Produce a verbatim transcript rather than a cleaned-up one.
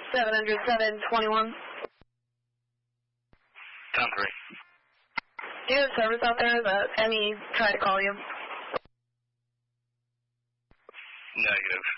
seven hundred seven twenty-one. ten three. Do you have service out there? The Emmy tried to call you. Negative.